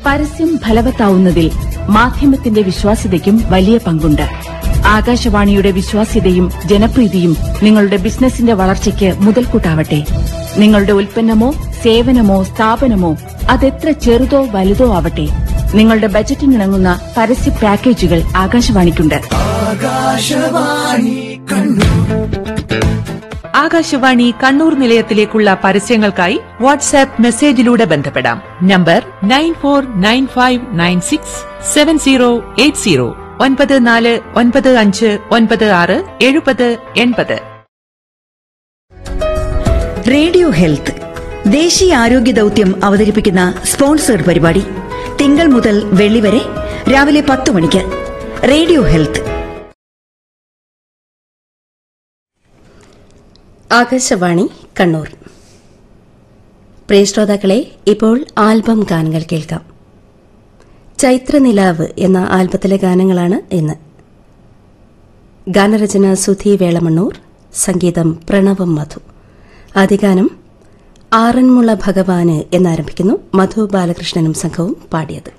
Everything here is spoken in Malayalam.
പരസ്യം ഫലവത്താവുന്നതിൽ മാധ്യമത്തിന്റെ വിശ്വാസ്യതയ്ക്കും വലിയ പങ്കുണ്ട്. ആകാശവാണിയുടെ വിശ്വാസ്യതയും ജനപ്രീതിയും നിങ്ങളുടെ ബിസിനസിന്റെ വളർച്ചയ്ക്ക് മുതൽക്കൂട്ടാവട്ടെ. നിങ്ങളുടെ ഉൽപ്പന്നമോ സേവനമോ സ്ഥാപനമോ അതെത്ര ചെറുതോ വലുതോ ആവട്ടെ, നിങ്ങളുടെ ബജറ്റിനിണങ്ങുന്ന പരസ്യ പാക്കേജുകൾ ആകാശവാണിക്കുണ്ട്. ആകാശവാണി കണ്ണൂർ നിലയത്തിലേക്കുള്ള പരസ്യങ്ങൾക്കായി വാട്സാപ്പ് മെസ്സേജിലൂടെ ബന്ധപ്പെടാം. നമ്പർ 9495967080 9495967080. റേഡിയോ ഹെൽത്ത് ദേശീയ ആരോഗ്യ ദൌത്യം അവതരിപ്പിക്കുന്ന സ്പോൺസേഡ് പരിപാടി തിങ്കൾ മുതൽ വെള്ളി വരെ രാവിലെ 10 മണിക്ക്. Radio health. ആകാശവാണി കണ്ണൂർ. പ്രിയ ശ്രോതാക്കളെ, ഇപ്പോൾ ആൽബം ഗാനങ്ങൾ കേൾക്കാം. ചൈത്രനിലാവ് എന്ന ആൽബത്തിലെ ഗാനങ്ങളാണ് ഇന്ന്. ഗാനരചന സുധി വേളമണ്ണൂർ, സംഗീതം പ്രണവം മധു. ആദ്യഗാനം ആറന്മുള ഭഗവാന് എന്നാരംഭിക്കുന്നു. മധു ബാലകൃഷ്ണനും സംഘവും പാടിയത്.